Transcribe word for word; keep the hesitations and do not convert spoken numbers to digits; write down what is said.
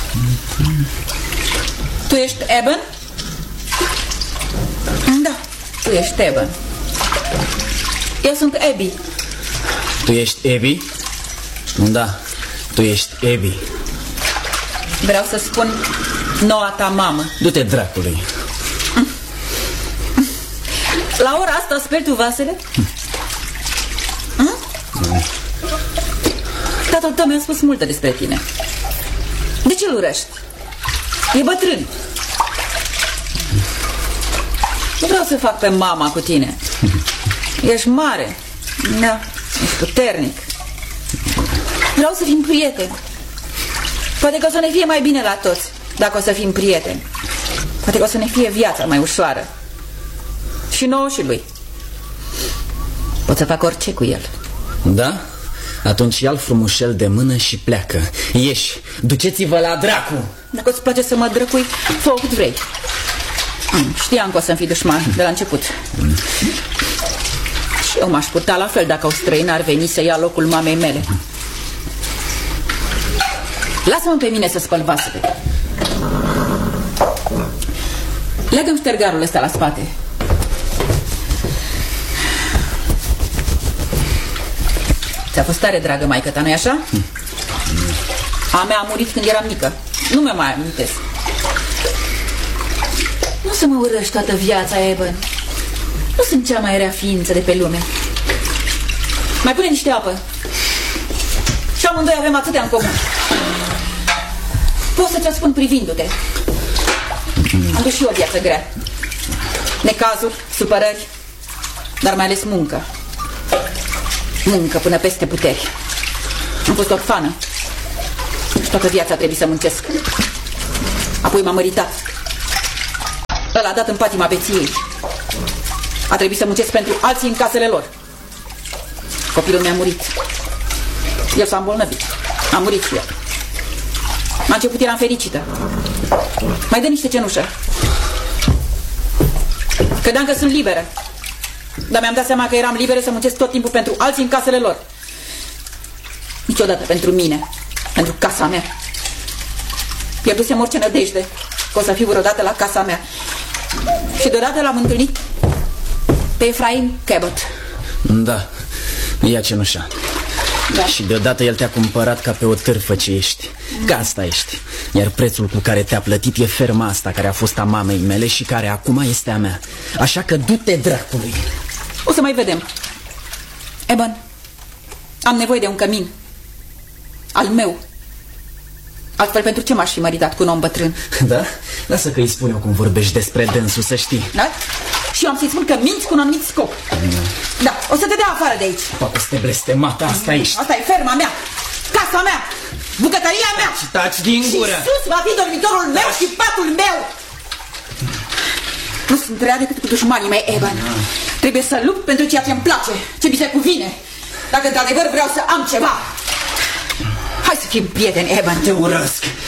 Tu ești Eben? Da, tu ești Eben. Eu sunt Abby. Tu ești Abby? Da, tu ești Abby. Vreau să spun noua ta mamă. Du-te dracului. La ora asta speli tu vasele? Mm. Tatăl tău mi-a spus multe despre tine. De ce îl urăști? E bătrân. Nu vreau să fac pe mama cu tine. Ești mare. Da, ești puternic. Vreau să fim prieteni. Poate că o să ne fie mai bine la toți dacă o să fim prieteni. Poate că o să ne fie viața mai ușoară. Și nouă și lui. Pot să fac orice cu el. Da? Atunci ia-l frumușel de mână și pleacă. Ieși, duceți-vă la dracu. Dacă îți place să mă drăcui, fă-o cât vrei. Știam că o să-mi fii dușman de la început. Și eu m-aș putea la fel dacă o străină ar veni să ia locul mamei mele. Lasă-mă pe mine să spăl vasele. Leagă-mi ștergarul ăsta la spate. Ți-a fost tare dragă maică-ta, nu-i așa? A mea a murit când eram mică. Nu mi-o mai amintesc. Nu să mă urăști toată viața, Eben. Nu sunt cea mai rea ființă de pe lume. Mai pune niște apă. Și amândoi avem atâtea în comun. Pot să ți-o spun privindu-te. Am dus și eu o viață grea. Necazuri, supărări, dar mai ales muncă. Muncă până peste puteri. Am fost orfană și toată viața trebuie să muncesc. Apoi m-am măritat. Ăla a dat în patima beției. A trebuit să muncesc pentru alții în casele lor. Copilul mi-a murit. El s-a îmbolnăvit. A murit și el. La început eram fericită. Mai dă niște cenușă. Credeam că sunt liberă. Dar mi-am dat seama că eram liberă să muncesc tot timpul pentru alții în casele lor. Niciodată pentru mine. Pentru casa mea. Pierdusem orice nădejde că o să fiu vreodată la casa mea. Și deodată l-am întâlnit pe Efraim Cabot. Da, ia cenușa. Da. Și deodată el te-a cumpărat ca pe o târfă ce ești. Ca asta ești. Iar prețul cu care te-a plătit e ferma asta care a fost a mamei mele și care acum este a mea. Așa că du-te dracului. O să mai vedem. Eben, am nevoie de un cămin. Al meu. Altfel, pentru ce m-aș fi măritat cu un om bătrân? Da? Lasă că îi spun eu cum vorbești despre dânsul, să știi. Da? Și eu am să-i spun că minți cu un anumit scop. mm. Da, o să te dea afară de aici. Poate să te blestemată, asta ești. Asta e ferma mea, casa mea, bucătăria mea. Și taci din gură. Și sus va fi dormitorul meu și patul meu. Nu sunt rea decât cu dușmanii mei, Eben. Trebuie să lupt pentru ceea ce îmi place, ce mi se cuvine. Dacă într-adevăr vreau să am ceva. Hai să fim prieteni, Eben. Te urăsc.